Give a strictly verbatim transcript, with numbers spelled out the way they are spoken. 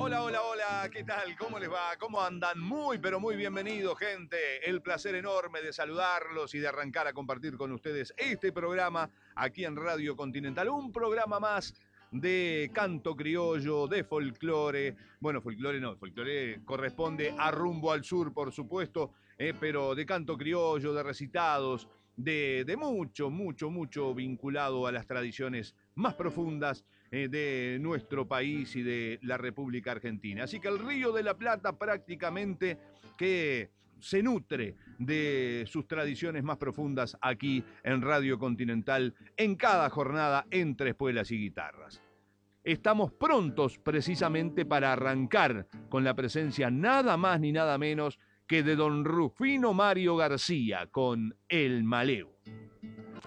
hola, hola, hola, ¿qué tal? ¿Cómo les va? ¿Cómo andan? Muy, pero muy bienvenidos, gente. El placer enorme de saludarlos y de arrancar a compartir con ustedes este programa aquí en Radio Continental. Un programa más de canto criollo, de folclore. Bueno, folclore no, folclore corresponde a Rumbo al Sur, por supuesto, eh, pero de canto criollo, de recitados, de, de mucho, mucho, mucho vinculado a las tradiciones más profundas eh, de nuestro país y de la República Argentina. Así que el Río de la Plata prácticamente que se nutre de sus tradiciones más profundas aquí en Radio Continental en cada jornada entre espuelas y guitarras. Estamos prontos precisamente para arrancar con la presencia nada más ni nada menos que de don Rufino Mario García con El Maleo.